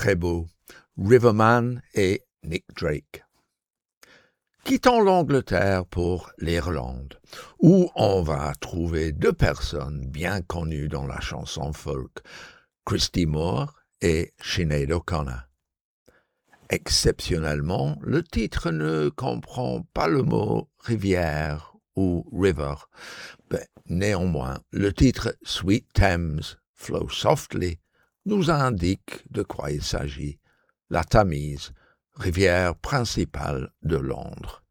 très beau, Riverman et Nick Drake. Quittons l'Angleterre pour l'Irlande, où on va trouver deux personnes bien connues dans la chanson folk, Christy Moore et Sinead O'Connor. Exceptionnellement, le titre ne comprend pas le mot rivière ou river. Néanmoins, le titre Sweet Thames, Flow Softly nous indique de quoi il s'agit, la Tamise, rivière principale de Londres.